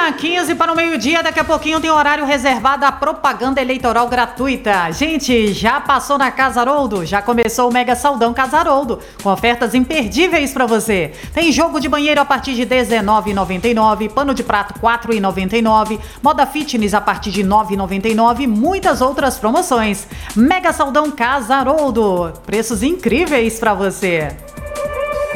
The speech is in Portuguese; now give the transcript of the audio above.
15 para o meio-dia, daqui a pouquinho tem horário reservado à propaganda eleitoral gratuita. Gente, já passou na Casa Haroldo? Já começou o Mega Saldão Casa Haroldo, com ofertas imperdíveis para você. Tem jogo de banheiro a partir de R$19,99, pano de prato R$4,99, moda fitness a partir de R$9,99 e muitas outras promoções. Mega Saldão Casa Haroldo, preços incríveis para você.